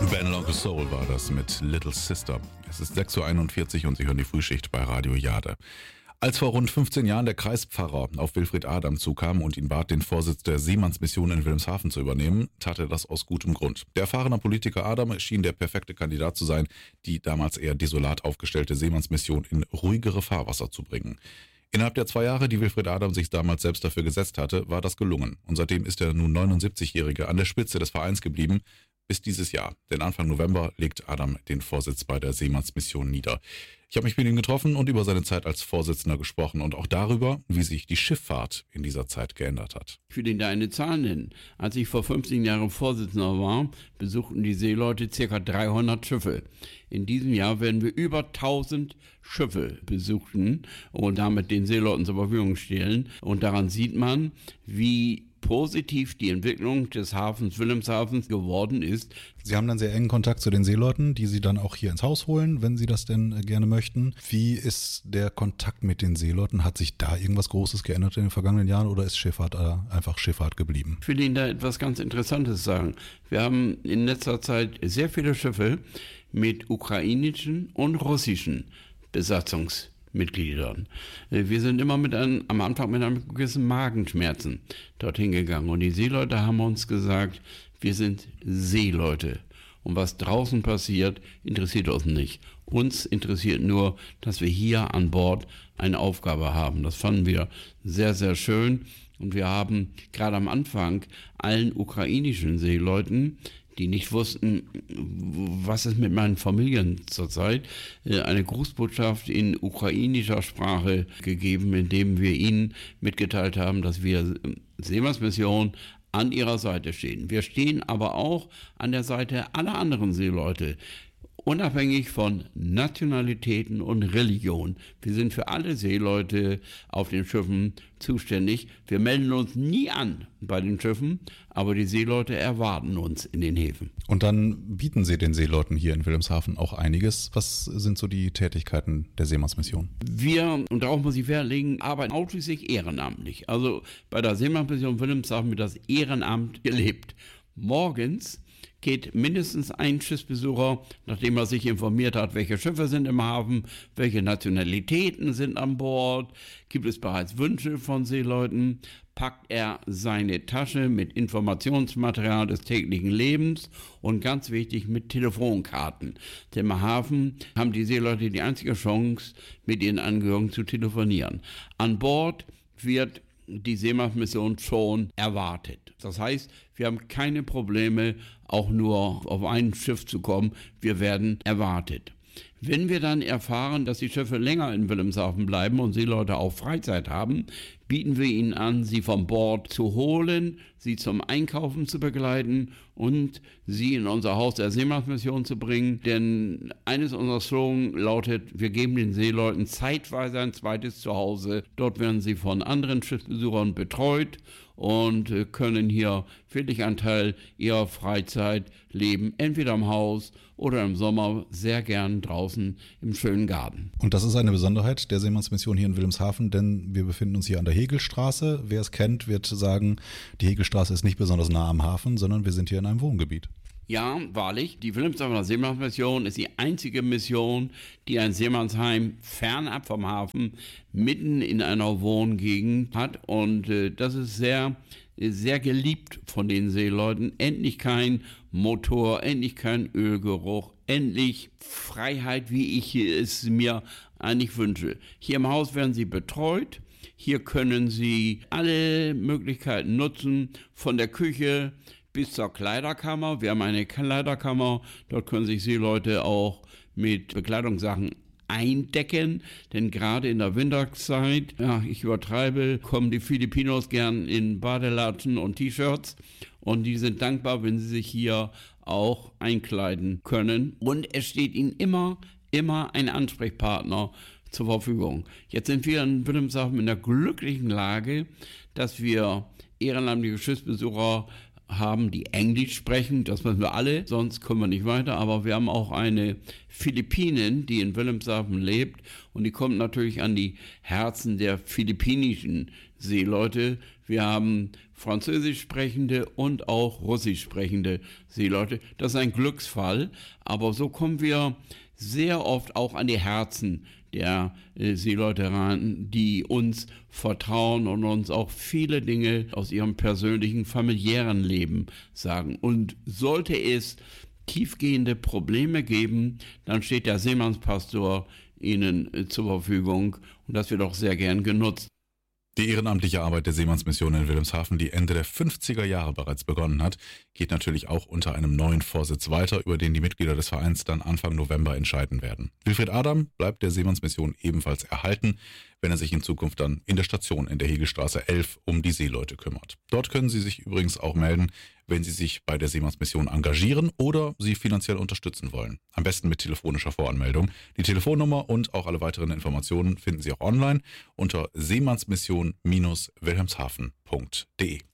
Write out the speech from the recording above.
Ben Lonkel Soul war das mit Little Sister. Es ist 6:41 Uhr und Sie hören die Frühschicht bei Radio Jade. Als vor rund 15 Jahren der Kreispfarrer auf Wilfried Adam zukam und ihn bat, den Vorsitz der Seemannsmission in Wilhelmshaven zu übernehmen, tat er das aus gutem Grund. Der erfahrene Politiker Adam schien der perfekte Kandidat zu sein, die damals eher desolat aufgestellte Seemannsmission in ruhigere Fahrwasser zu bringen. Innerhalb der 2 Jahre, die Wilfried Adam sich damals selbst dafür gesetzt hatte, war das gelungen. Und seitdem ist der nun 79-Jährige an der Spitze des Vereins geblieben, bis dieses Jahr. Denn Anfang November legt Adam den Vorsitz bei der Seemannsmission nieder. Ich habe mich mit ihm getroffen und über seine Zeit als Vorsitzender gesprochen und auch darüber, wie sich die Schifffahrt in dieser Zeit geändert hat. Ich will Ihnen da eine Zahl nennen. Als ich vor 15 Jahren Vorsitzender war, besuchten die Seeleute ca. 300 Schiffe. In diesem Jahr werden wir über 1000 Schiffe besuchen und damit den Seeleuten zur Verfügung stellen. Und daran sieht man, wie positiv die Entwicklung des Hafens Wilhelmshavens geworden ist. Sie haben dann sehr engen Kontakt zu den Seeleuten, die Sie dann auch hier ins Haus holen, wenn Sie das denn gerne möchten. Wie ist der Kontakt mit den Seeleuten? Hat sich da irgendwas Großes geändert in den vergangenen Jahren oder ist Schifffahrt einfach Schifffahrt geblieben? Ich will Ihnen da etwas ganz Interessantes sagen. Wir haben in letzter Zeit sehr viele Schiffe mit ukrainischen und russischen Besatzungsmitgliedern. Wir sind immer am Anfang mit einem gewissen Magenschmerzen dorthin gegangen. Und die Seeleute haben uns gesagt, wir sind Seeleute. Und was draußen passiert, interessiert uns nicht. Uns interessiert nur, dass wir hier an Bord eine Aufgabe haben. Das fanden wir sehr, sehr schön. Und wir haben gerade am Anfang allen ukrainischen Seeleuten, die nicht wussten, was ist mit meinen Familien zurzeit, eine Grußbotschaft in ukrainischer Sprache gegeben, indem wir ihnen mitgeteilt haben, dass wir Seemannsmission an ihrer Seite stehen. Wir stehen aber auch an der Seite aller anderen Seeleute, unabhängig von Nationalitäten und Religion. Wir sind für alle Seeleute auf den Schiffen zuständig. Wir melden uns nie an bei den Schiffen, aber die Seeleute erwarten uns in den Häfen. Und dann bieten Sie den Seeleuten hier in Wilhelmshaven auch einiges. Was sind so die Tätigkeiten der Seemannsmission? Wir, und darauf muss ich Wert legen, arbeiten ausschließlich ehrenamtlich. Also bei der Seemannsmission Wilhelmshaven wird das Ehrenamt gelebt. Morgens geht mindestens ein Schiffsbesucher, nachdem er sich informiert hat, welche Schiffe sind im Hafen, welche Nationalitäten sind an Bord, gibt es bereits Wünsche von Seeleuten, packt er seine Tasche mit Informationsmaterial des täglichen Lebens und ganz wichtig mit Telefonkarten. Denn im Hafen haben die Seeleute die einzige Chance, mit ihren Angehörigen zu telefonieren. An Bord wird die Seemannsmission schon erwartet. Das heißt, wir haben keine Probleme, auch nur auf ein Schiff zu kommen. Wir werden erwartet. Wenn wir dann erfahren, dass die Schiffe länger in Wilhelmshaven bleiben und Seeleute auch Freizeit haben, bieten wir ihnen an, sie von Bord zu holen, sie zum Einkaufen zu begleiten und sie in unser Haus der Seemannsmission zu bringen. Denn eines unserer Slogans lautet, wir geben den Seeleuten zeitweise ein zweites Zuhause. Dort werden sie von anderen Schiffsbesuchern betreut und können hier wirklich einen Teil ihrer Freizeit leben, entweder im Haus oder im Sommer sehr gern draußen im schönen Garten. Und das ist eine Besonderheit der Seemannsmission hier in Wilhelmshaven, denn wir befinden uns hier an der Hegelstraße. Wer es kennt, wird sagen, die Hegelstraße ist nicht besonders nah am Hafen, sondern wir sind hier in einem Wohngebiet. Ja, wahrlich. Die Wilhelmshavener Seemannsmission ist die einzige Mission, die ein Seemannsheim fernab vom Hafen mitten in einer Wohngegend hat. Und das ist sehr, sehr geliebt von den Seeleuten. Endlich kein Motor, endlich kein Ölgeruch, endlich Freiheit, wie ich es mir eigentlich wünsche. Hier im Haus werden sie betreut. Hier können sie alle Möglichkeiten nutzen, von der Küche bis zur Kleiderkammer. Wir haben eine Kleiderkammer, dort können sich Seeleute auch mit Bekleidungssachen eindecken, denn gerade in der Winterzeit, ja, ich übertreibe, kommen die Filipinos gern in Badelatschen und T-Shirts und die sind dankbar, wenn sie sich hier auch einkleiden können. Und es steht ihnen immer ein Ansprechpartner zur Verfügung. Jetzt sind wir in Wilhelmshaven in der glücklichen Lage, dass wir ehrenamtliche Schiffsbesucher haben, die Englisch sprechen, das müssen wir alle, sonst kommen wir nicht weiter, aber wir haben auch eine Philippinin, die in Wilhelmshaven lebt und die kommt natürlich an die Herzen der philippinischen Seeleute. Wir haben französisch sprechende und auch russisch sprechende Seeleute. Das ist ein Glücksfall, aber so kommen wir sehr oft auch an die Herzen der Seeleute ran, die uns vertrauen und uns auch viele Dinge aus ihrem persönlichen, familiären Leben sagen. Und sollte es tiefgehende Probleme geben, dann steht der Seemannspastor Ihnen zur Verfügung und das wird auch sehr gern genutzt. Die ehrenamtliche Arbeit der Seemannsmission in Wilhelmshaven, die Ende der 50er Jahre bereits begonnen hat, geht natürlich auch unter einem neuen Vorsitz weiter, über den die Mitglieder des Vereins dann Anfang November entscheiden werden. Wilfried Adam bleibt der Seemannsmission ebenfalls erhalten, wenn er sich in Zukunft dann in der Station in der Hegelstraße 11 um die Seeleute kümmert. Dort können Sie sich übrigens auch melden, wenn Sie sich bei der Seemannsmission engagieren oder sie finanziell unterstützen wollen. Am besten mit telefonischer Voranmeldung. Die Telefonnummer und auch alle weiteren Informationen finden Sie auch online unter seemannsmission-wilhelmshaven.de.